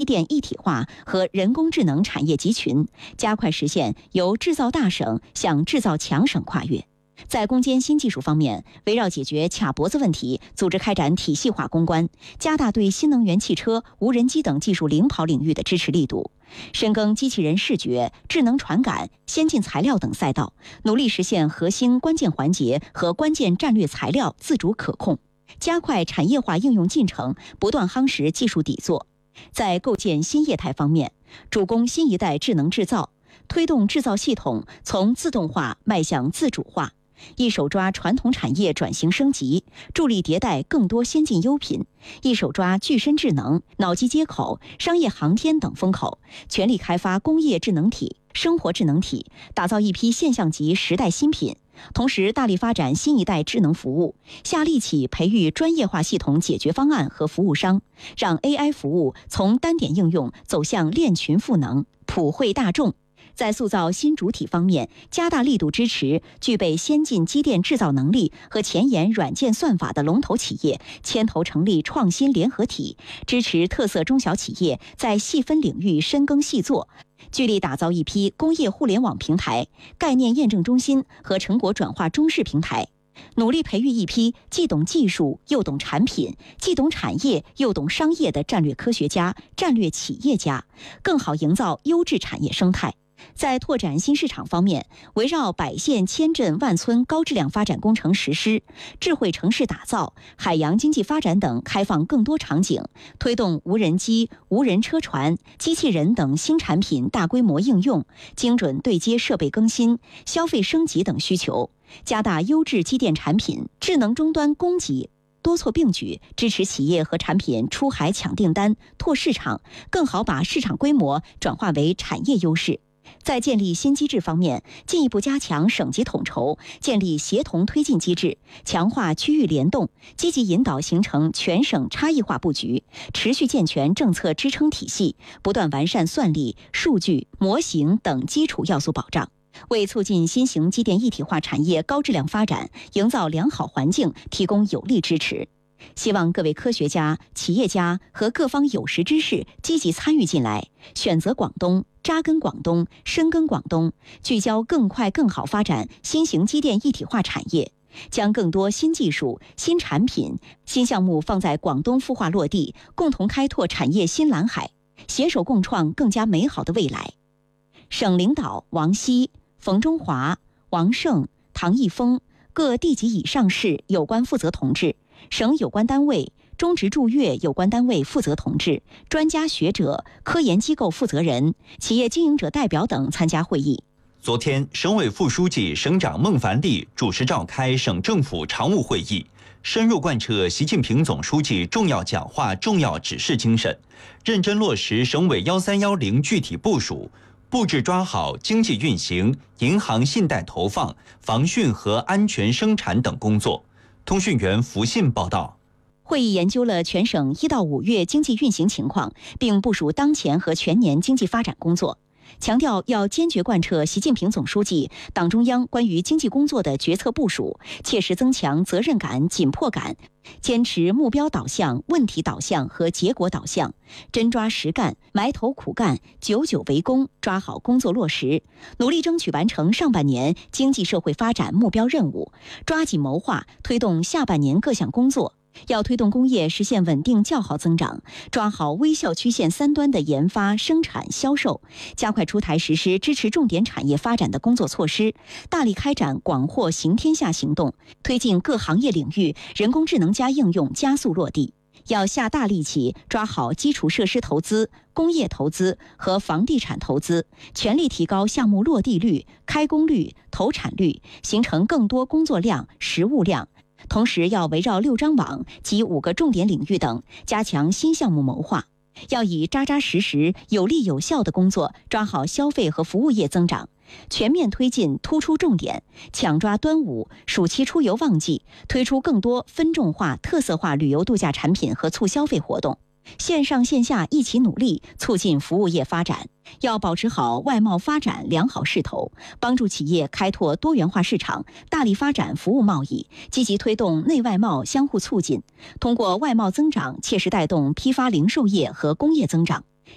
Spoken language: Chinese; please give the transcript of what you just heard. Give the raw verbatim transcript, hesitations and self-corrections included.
电一体化和人工智能产业集群，加快实现由制造大省向制造强省跨越。在攻坚新技术方面，围绕解决卡脖子问题，组织开展体系化攻关，加大对新能源汽车、无人机等技术领跑领域的支持力度，深耕机器人视觉、智能传感、先进材料等赛道，努力实现核心关键环节和关键战略材料自主可控，加快产业化应用进程，不断夯实技术底座。在构建新业态方面，主攻新一代智能制造，推动制造系统从自动化迈向自主化，一手抓传统产业转型升级，助力迭代更多先进优品；一手抓具身智能、脑机接口、商业航天等风口，全力开发工业智能体、生活智能体，打造一批现象级时代新品。同时，大力发展新一代智能服务，下力气培育专业化系统解决方案和服务商，让 A I 服务从单点应用走向链群赋能，普惠大众。在塑造新主体方面，加大力度支持具备先进机电制造能力和前沿软件算法的龙头企业牵头成立创新联合体，支持特色中小企业在细分领域深耕细作，聚力打造一批工业互联网平台、概念验证中心和成果转化中试平台，努力培育一批既懂技术又懂产品、既懂产业又懂商业的战略科学家、战略企业家，更好营造优质产业生态。在拓展新市场方面，围绕百县千镇万村高质量发展工程实施、智慧城市打造、海洋经济发展等开放更多场景，推动无人机、无人车船、机器人等新产品大规模应用，精准对接设备更新、消费升级等需求，加大优质机电产品、智能终端供给多措并举，支持企业和产品出海抢订单、拓市场，更好把市场规模转化为产业优势。在建立新机制方面，进一步加强省级统筹，建立协同推进机制，强化区域联动，积极引导形成全省差异化布局，持续健全政策支撑体系，不断完善算力、数据、模型等基础要素保障，为促进新型机电一体化产业高质量发展营造良好环境提供有力支持。希望各位科学家、企业家和各方有识之士积极参与进来，选择广东，扎根广东，深耕广东，聚焦更快更好发展新型机电一体化产业，将更多新技术、新产品、新项目放在广东孵化落地，共同开拓产业新蓝海，携手共创更加美好的未来。省领导王希、冯中华、王胜、唐毅峰，各地级以上市有关负责同志，省有关单位、中直驻粤有关单位负责同志、专家学者、科研机构负责人、企业经营者代表等参加会议。 昨天，省委副书记、省长孟凡利主持召开省政府常务会议，深入贯彻习近平总书记重要讲话、重要指示精神，认真落实省委幺三幺零具体部署，布置抓好经济运行、银行信贷投放、防汛和安全生产等工作。通讯员福信报道。 会议研究了全省一到五月经济运行情况，并部署当前和全年经济发展工作，强调要坚决贯彻习近平总书记、党中央关于经济工作的决策部署，切实增强责任感、紧迫感，坚持目标导向、问题导向和结果导向，真抓实干、埋头苦干、久久为功，抓好工作落实，努力争取完成上半年经济社会发展目标任务，抓紧谋划推动下半年各项工作。要推动工业实现稳定较好增长，抓好微笑曲线三端的研发、生产、销售，加快出台实施支持重点产业发展的工作措施，大力开展广货行天下行动，推进各行业领域人工智能加应用加速落地。要下大力气抓好基础设施投资、工业投资和房地产投资，全力提高项目落地率、开工率、投产率，形成更多工作量、实物量。同时要围绕六张网及五个重点领域等加强新项目谋划，要以扎扎实实、有力有效的工作抓好消费和服务业增长，全面推进突出重点，抢抓端午、暑期出游旺季，推出更多分众化、特色化旅游度假产品和促消费活动。线上线下一起努力，促进服务业发展。要保持好外贸发展良好势头，帮助企业开拓多元化市场，大力发展服务贸易，积极推动内外贸相互促进，通过外贸增长切实带动批发零售业和工业增长。